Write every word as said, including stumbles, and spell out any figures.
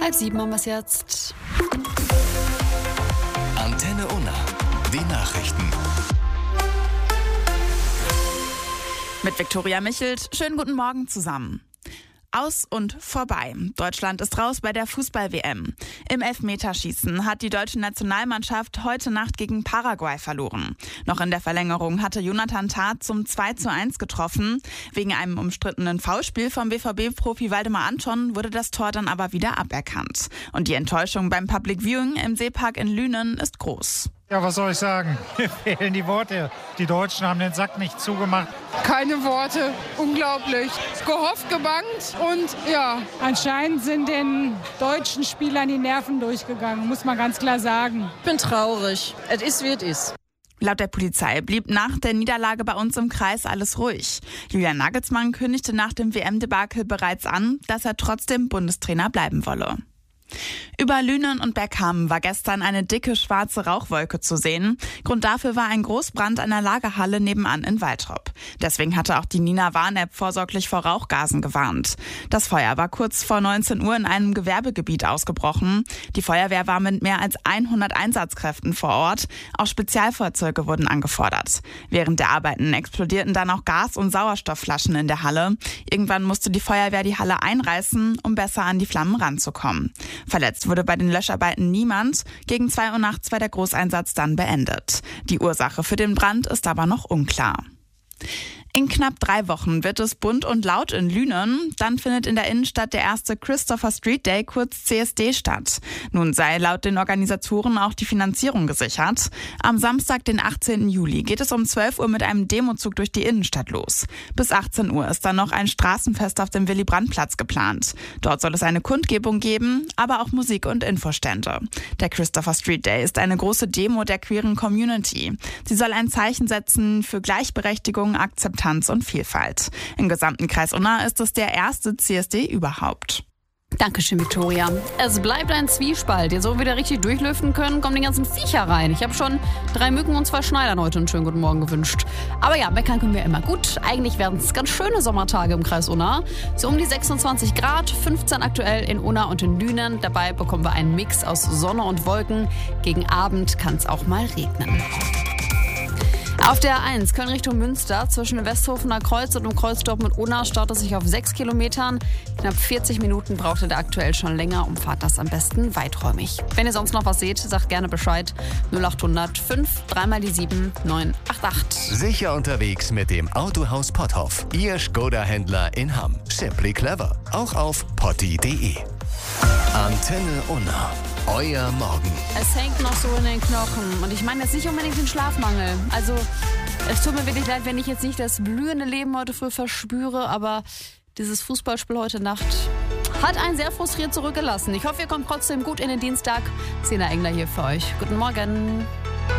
Halb sieben haben wir es jetzt. Antenne Unna, die Nachrichten. Mit Viktoria Michelt. Schönen guten Morgen zusammen. Aus und vorbei. Deutschland ist raus bei der Fußball-W M. Im Elfmeterschießen hat die deutsche Nationalmannschaft heute Nacht gegen Paraguay verloren. Noch in der Verlängerung hatte Jonathan Tah zum zwei zu eins getroffen. Wegen einem umstrittenen Foulspiel vom B V B-Profi Waldemar Anton wurde das Tor dann aber wieder aberkannt. Und die Enttäuschung beim Public Viewing im Seepark in Lünen ist groß. Ja, was soll ich sagen? Mir fehlen die Worte. Die Deutschen haben den Sack nicht zugemacht. Keine Worte. Unglaublich. Gehofft, gebangt und ja. Anscheinend sind den deutschen Spielern die Nerven durchgegangen, muss man ganz klar sagen. Ich bin traurig. Es ist, wie es ist. Laut der Polizei blieb nach der Niederlage bei uns im Kreis alles ruhig. Julian Nagelsmann kündigte nach dem W M-Debakel bereits an, dass er trotzdem Bundestrainer bleiben wolle. Über Lünen und Berghammen war gestern eine dicke schwarze Rauchwolke zu sehen. Grund dafür war ein Großbrand einer Lagerhalle nebenan in Waltrop. Deswegen hatte auch die Nina Warn-App vorsorglich vor Rauchgasen gewarnt. Das Feuer war kurz vor neunzehn Uhr in einem Gewerbegebiet ausgebrochen. Die Feuerwehr war mit mehr als hundert Einsatzkräften vor Ort. Auch Spezialfahrzeuge wurden angefordert. Während der Arbeiten explodierten dann auch Gas- und Sauerstoffflaschen in der Halle. Irgendwann musste die Feuerwehr die Halle einreißen, um besser an die Flammen ranzukommen. Verletzt wurde bei den Löscharbeiten niemand. Gegen zwei Uhr nachts war der Großeinsatz dann beendet. Die Ursache für den Brand ist aber noch unklar. In knapp drei Wochen wird es bunt und laut in Lünen. Dann findet in der Innenstadt der erste Christopher Street Day, kurz C S D, statt. Nun sei laut den Organisatoren auch die Finanzierung gesichert. Am Samstag, den achtzehnten Juli, geht es um zwölf Uhr mit einem Demozug durch die Innenstadt los. Bis achtzehn Uhr ist dann noch ein Straßenfest auf dem Willy-Brandt-Platz geplant. Dort soll es eine Kundgebung geben, aber auch Musik- und Infostände. Der Christopher Street Day ist eine große Demo der queeren Community. Sie soll ein Zeichen setzen für Gleichberechtigung, Akzeptanz und Vielfalt. Im gesamten Kreis Unna ist es der erste C S D überhaupt. Dankeschön, Viktoria. Es bleibt ein Zwiespalt. Jetzt, wo wir wieder richtig durchlüften können, kommen die ganzen Viecher rein. Ich habe schon drei Mücken und zwei Schneidern heute einen schönen guten Morgen gewünscht. Aber ja, meckern können wir immer gut. Eigentlich werden es ganz schöne Sommertage im Kreis Unna. So um die sechsundzwanzig Grad, fünfzehn aktuell in Unna und in Lünen. Dabei bekommen wir einen Mix aus Sonne und Wolken. Gegen Abend kann es auch mal regnen. Auf der A eins Köln Richtung Münster zwischen Westhofener Kreuz und dem Kreuzdorf mit Unna staut es sich auf sechs Kilometern. Knapp vierzig Minuten brauchte der aktuell schon länger und fahrt das am besten weiträumig. Wenn ihr sonst noch was seht, sagt gerne Bescheid. null acht hundert fünf, dreimal die sieben, neun acht acht. Sicher unterwegs mit dem Autohaus Potthoff. Ihr Skoda-Händler in Hamm. Simply clever. Auch auf potti punkt de. Antenne Unna. Euer Morgen. Es hängt noch so in den Knochen. Und ich meine jetzt nicht unbedingt den Schlafmangel. Also, es tut mir wirklich leid, wenn ich jetzt nicht das blühende Leben heute früh verspüre, aber dieses Fußballspiel heute Nacht hat einen sehr frustriert zurückgelassen. Ich hoffe, ihr kommt trotzdem gut in den Dienstag. Sina Engler hier für euch. Guten Morgen.